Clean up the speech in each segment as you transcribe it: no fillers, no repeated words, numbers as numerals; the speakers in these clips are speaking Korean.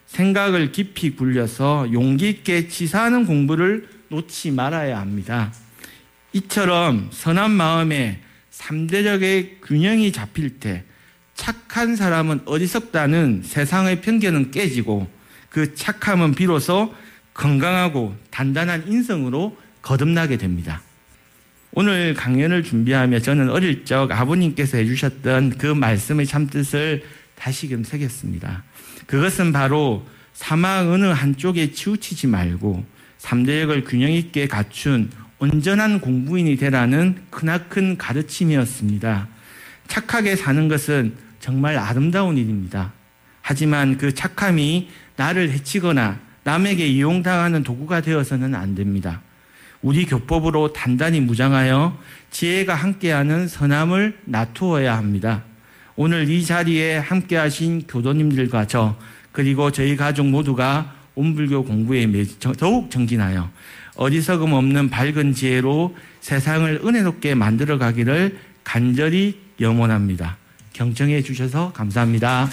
생각을 깊이 굴려서 용기 있게 치사하는 공부를 놓지 말아야 합니다. 이처럼 선한 마음에 3대적의 균형이 잡힐 때 착한 사람은 어리석다는 세상의 편견은 깨지고 그 착함은 비로소 건강하고 단단한 인성으로 거듭나게 됩니다. 오늘 강연을 준비하며 저는 어릴 적 아버님께서 해주셨던 그 말씀의 참뜻을 다시금 새겼습니다. 그것은 바로 사막 어느 한쪽에 치우치지 말고 3대역을 균형 있게 갖춘 온전한 공부인이 되라는 크나큰 가르침이었습니다. 착하게 사는 것은 정말 아름다운 일입니다. 하지만 그 착함이 나를 해치거나 남에게 이용당하는 도구가 되어서는 안 됩니다. 우리 교법으로 단단히 무장하여 지혜가 함께하는 선함을 나투어야 합니다. 오늘 이 자리에 함께하신 교도님들과 저 그리고 저희 가족 모두가 온불교 공부에 더욱 정진하여 어리석음 없는 밝은 지혜로 세상을 은혜롭게 만들어가기를 간절히 염원합니다. 경청해 주셔서 감사합니다.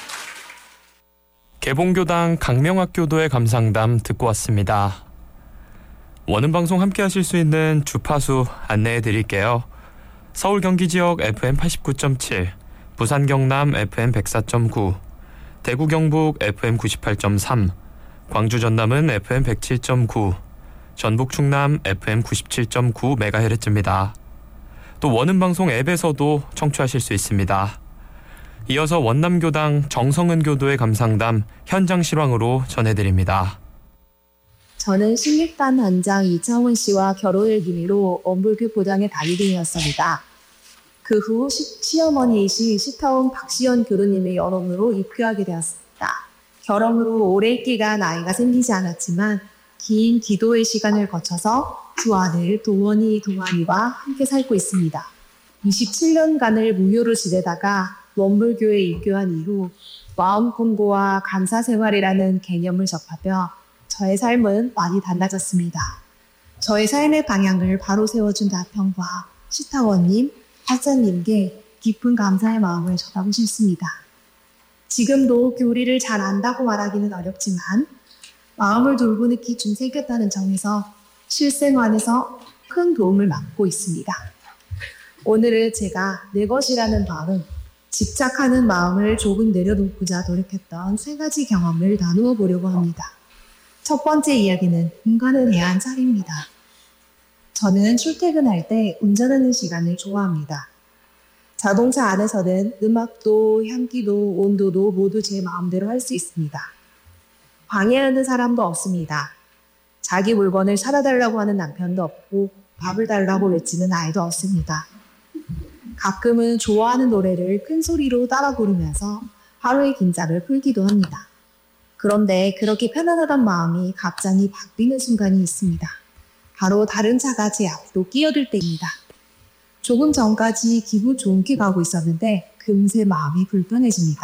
개봉교당 강명학교도의 감상담 듣고 왔습니다. 원음방송 함께 하실 수 있는 주파수 안내해 드릴게요. 서울 경기 지역 FM 89.7, 부산 경남 FM 104.9, 대구 경북 FM 98.3, 광주 전남은 FM 107.9, 전북 충남 FM 97.9MHz입니다. 또 원음방송 앱에서도 청취하실 수 있습니다. 이어서 원남교당 정성은 교도의 감상담 현장 실황으로 전해드립니다. 저는 16단 단장 이창훈 씨와 결혼을 기미로 원불교 보장에 다니게 되었습니다. 그 후 시어머니이신 시타운 박시연 교도님의 여론으로 입교하게 되었습니다. 결혼으로 오랜 기간 아이가 생기지 않았지만 긴 기도의 시간을 거쳐서 두 아들 도원이, 동아리와 함께 살고 있습니다. 27년간을 무효를 지내다가 원불교에 입교한 이후 마음 공부와 감사 생활이라는 개념을 접하며 저의 삶은 많이 달라졌습니다. 저의 삶의 방향을 바로 세워준 다평과 시타원님, 학자님께 깊은 감사의 마음을 전하고 싶습니다. 지금도 교리를 잘 안다고 말하기는 어렵지만 마음을 돌보는 기준 생겼다는 점에서 실생활에서 큰 도움을 받고 있습니다. 오늘은 제가 내 것이라는 마음, 집착하는 마음을 조금 내려놓고자 노력했던 3가지 경험을 나누어 보려고 합니다. 첫 번째 이야기는 인간을 대한 차례입니다. 저는 출퇴근할 때 운전하는 시간을 좋아합니다. 자동차 안에서는 음악도, 향기도, 온도도 모두 제 마음대로 할 수 있습니다. 방해하는 사람도 없습니다. 자기 물건을 사다 달라고 하는 남편도 없고 밥을 달라고 외치는 아이도 없습니다. 가끔은 좋아하는 노래를 큰 소리로 따라 부르면서 하루의 긴장을 풀기도 합니다. 그런데 그렇게 편안하던 마음이 갑자기 바뀌는 순간이 있습니다. 바로 다른 차가 제 앞으로 끼어들 때입니다. 조금 전까지 기분 좋게 가고 있었는데 금세 마음이 불편해집니다.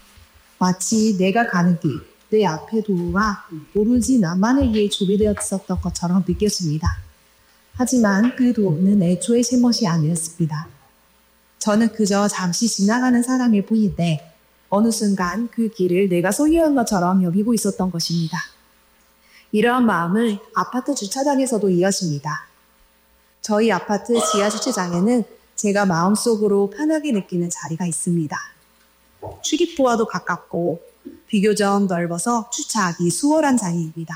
마치 내가 가는 길, 내 앞의 도로가 오로지 나만을 위해 조비되었었던 것처럼 느꼈습니다. 하지만 그 도로는 애초에 제 멋이 아니었습니다. 저는 그저 잠시 지나가는 사람일 뿐인데 어느 순간 그 길을 내가 소유한 것처럼 여기고 있었던 것입니다. 이러한 마음을 아파트 주차장에서도 이어집니다. 저희 아파트 지하 주차장에는 제가 마음속으로 편하게 느끼는 자리가 있습니다. 출입구와도 가깝고 비교적 넓어서 주차하기 수월한 자리입니다.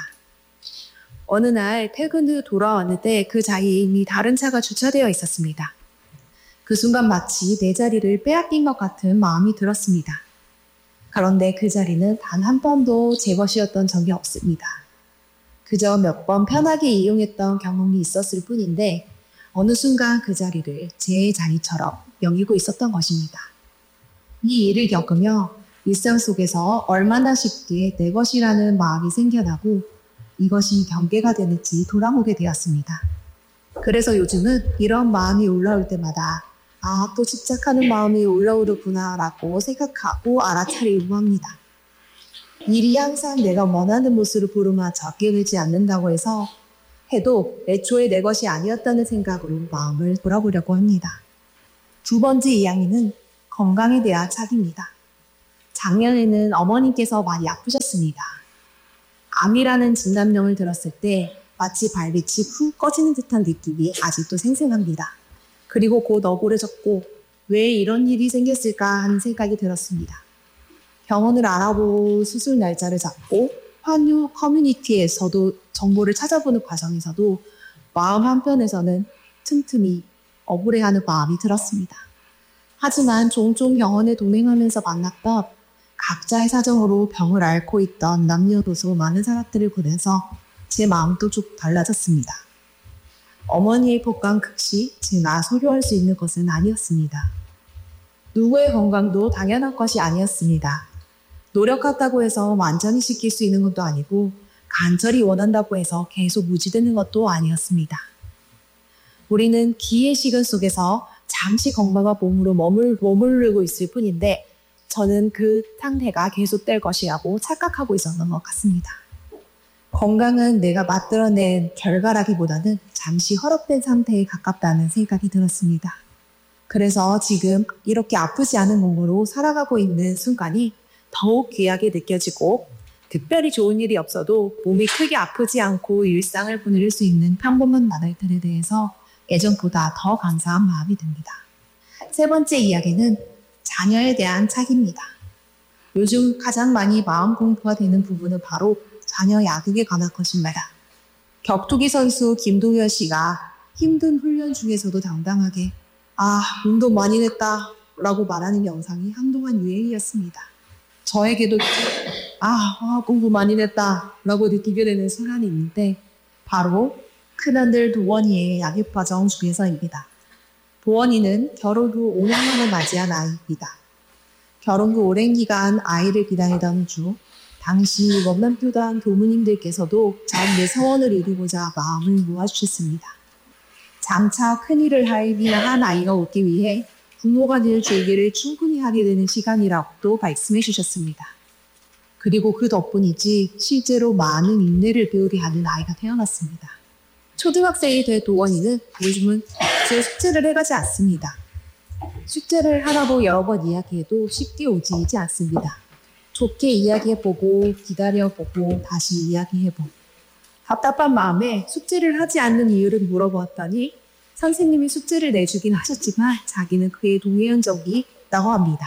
어느 날 퇴근 후 돌아왔는데 그 자리에 이미 다른 차가 주차되어 있었습니다. 그 순간 마치 내 자리를 빼앗긴 것 같은 마음이 들었습니다. 그런데 그 자리는 단 한 번도 제 것이었던 적이 없습니다. 그저 몇 번 편하게 이용했던 경험이 있었을 뿐인데 어느 순간 그 자리를 제 자리처럼 여기고 있었던 것입니다. 이 일을 겪으며 일상 속에서 얼마나 쉽게 내 것이라는 마음이 생겨나고 이것이 경계가 되는지 돌아보게 되었습니다. 그래서 요즘은 이런 마음이 올라올 때마다 또 집착하는 마음이 올라오르구나 라고 생각하고 알아차리려고 합니다. 일이 항상 내가 원하는 모습으로 부르마쳐 깨어지지 않는다고 해서 해도 애초에 내 것이 아니었다는 생각으로 마음을 돌아보려고 합니다. 두 번째 이야기는 건강에 대한 차기입니다. 작년에는 어머니께서 많이 아프셨습니다. 암이라는 진단명을 들었을 때 마치 발빛이 훅 꺼지는 듯한 느낌이 아직도 생생합니다. 그리고 곧 억울해졌고 왜 이런 일이 생겼을까 하는 생각이 들었습니다. 병원을 알아보고 수술 날짜를 잡고 환유 커뮤니티에서도 정보를 찾아보는 과정에서도 마음 한편에서는 틈틈이 억울해하는 마음이 들었습니다. 하지만 종종 병원에 동행하면서 만났던 각자의 사정으로 병을 앓고 있던 남녀노소 많은 사람들을 보면서 제 마음도 좀 달라졌습니다. 어머니의 복강 극시 제가 소유할 수 있는 것은 아니었습니다. 누구의 건강도 당연한 것이 아니었습니다. 노력한다고 해서 완전히 지킬 수 있는 것도 아니고 간절히 원한다고 해서 계속 무지되는 것도 아니었습니다. 우리는 기의 시간 속에서 잠시 건강한 몸으로 머무르고 있을 뿐인데 저는 그 상태가 계속될 것이라고 착각하고 있었던 것 같습니다. 건강은 내가 만들어낸 결과라기보다는 잠시 허락된 상태에 가깝다는 생각이 들었습니다. 그래서 지금 이렇게 아프지 않은 몸으로 살아가고 있는 순간이 더욱 귀하게 느껴지고 특별히 좋은 일이 없어도 몸이 크게 아프지 않고 일상을 보낼 수 있는 평범한 나날들에 대해서 예전보다 더 감사한 마음이 듭니다. 세 번째 이야기는 자녀에 대한 착입니다. 요즘 가장 많이 마음 공부가 되는 부분은 바로 자녀 양육에 관한 것입니다. 격투기 선수 김동현 씨가 힘든 훈련 중에서도 당당하게 운동 많이 냈다 라고 말하는 영상이 한동안 유행이었습니다. 저에게도 공부 많이 냈다 라고 느끼게 되는 순간이 있는데 바로 큰아들 도원이의 양육 과정 중에서입니다. 도원이는 결혼 후 5년만에 맞이한 아이입니다. 결혼 후 오랜 기간 아이를 기다리던 중 당시 원남교단 교무님들께서도 장례 서원을 이루고자 마음을 모아주셨습니다. 장차 큰일을 한 아이가 오기 위해 부모가 늘 줄기를 충분히 하게 되는 시간이라고도 말씀해 주셨습니다. 그리고 그 덕분이지 실제로 많은 인내를 배우게 하는 아이가 태어났습니다. 초등학생이 된 도원이는 요즘은 숙제를 해가지 않습니다. 숙제를 하라고 여러 번 이야기해도 쉽게 오지지 않습니다. 좋게 이야기해보고 기다려보고 다시 이야기해보고 답답한 마음에 숙제를 하지 않는 이유를 물어보았더니 선생님이 숙제를 내주긴 하셨지만 자기는 그에 동의한 적이 있다고 합니다.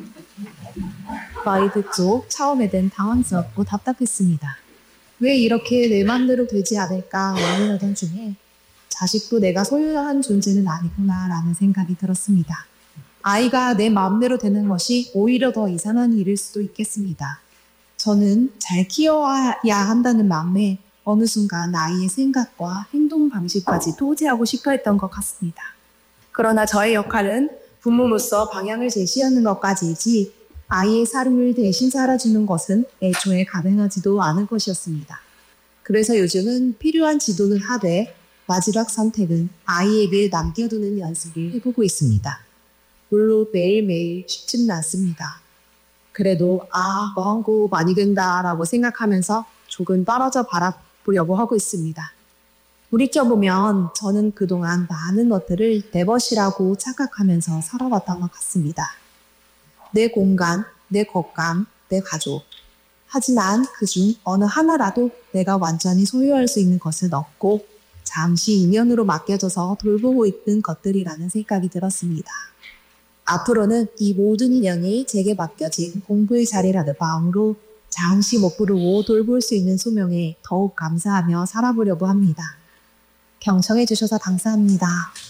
말 듣고 처음에는 당황스럽고 답답했습니다. 왜 이렇게 내 맘대로 되지 않을까 고민하던 중에 자식도 내가 소유한 존재는 아니구나 라는 생각이 들었습니다. 아이가 내 마음대로 되는 것이 오히려 더 이상한 일일 수도 있겠습니다. 저는 잘 키워야 한다는 마음에 어느 순간 아이의 생각과 행동 방식까지 통제하고 싶어 했던 것 같습니다. 그러나 저의 역할은 부모로서 방향을 제시하는 것까지이지 아이의 삶을 대신 살아주는 것은 애초에 가능하지도 않은 것이었습니다. 그래서 요즘은 필요한 지도는 하되 마지막 선택은 아이에게 남겨두는 연습을 해보고 있습니다. 물론 매일매일 쉽지는 않습니다. 그래도 공부 많이 된다라고 생각하면서 조금 떨어져 바라보려고 하고 있습니다. 돌이켜보면 저는 그동안 많은 것들을 내 것이라고 착각하면서 살아왔던 것 같습니다. 내 공간, 내 건강, 내 가족. 하지만 그중 어느 하나라도 내가 완전히 소유할 수 있는 것은 없고 잠시 인연으로 맡겨져서 돌보고 있는 것들이라는 생각이 들었습니다. 앞으로는 이 모든 인연이 제게 맡겨진 공부의 자리라는 마음으로 잠시 못 부르고 돌볼 수 있는 소명에 더욱 감사하며 살아보려고 합니다. 경청해 주셔서 감사합니다.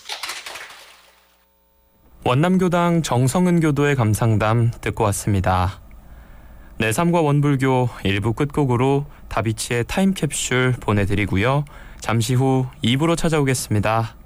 원남교당 정성은 교도의 감상담 듣고 왔습니다. 내 삶과 원불교 1부 끝곡으로 다비치의 타임캡슐 보내드리고요. 잠시 후 2부로 찾아오겠습니다.